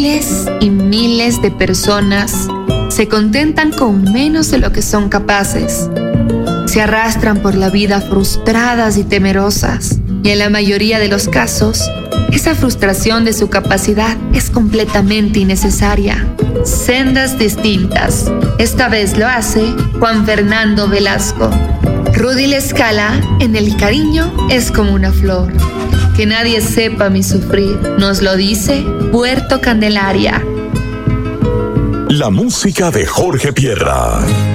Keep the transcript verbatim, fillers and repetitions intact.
Miles y miles de personas se contentan con menos de lo que son capaces. Se arrastran por la vida frustradas y temerosas, y en la mayoría de los casos, esa frustración de su capacidad es completamente innecesaria. Sendas distintas. Esta vez lo hace Juan Fernando Velasco. Rudy La Scala en El cariño es como una flor. Que nadie sepa mi sufrir. Nos lo dice Puerto Candelaria. La música de Jorge Pierra.